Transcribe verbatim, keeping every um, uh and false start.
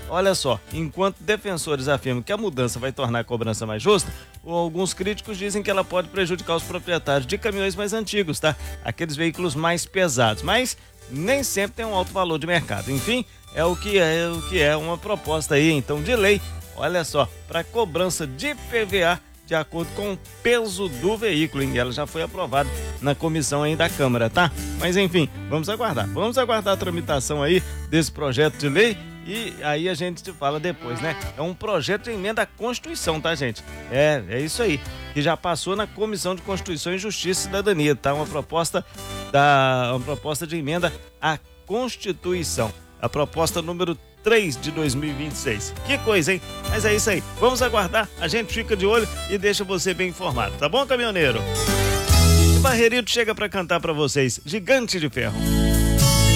olha só, enquanto defensores afirmam que a mudança vai tornar a cobrança mais justa, alguns críticos dizem que ela pode prejudicar os proprietários de caminhões mais antigos, tá? Aqueles veículos mais pesados, mas nem sempre tem um alto valor de mercado. Enfim, é o que é, é o que é uma proposta aí, então, de lei, olha só, para cobrança de I P V A de acordo com o peso do veículo, hein? Ela já foi aprovada na comissão aí da Câmara, tá? Mas enfim, vamos aguardar. Vamos aguardar a tramitação aí desse projeto de lei e aí a gente te fala depois, né? É um projeto de emenda à Constituição, tá, gente? É, é isso aí, que já passou na Comissão de Constituição e Justiça e Cidadania, tá? Uma proposta, da, uma proposta de emenda à Constituição. A proposta número três de dois mil e vinte e seis. Que coisa, hein? Mas é isso aí. Vamos aguardar, a gente fica de olho e deixa você bem informado, tá bom, caminhoneiro? E Barreirito chega para cantar para vocês, Gigante de Ferro.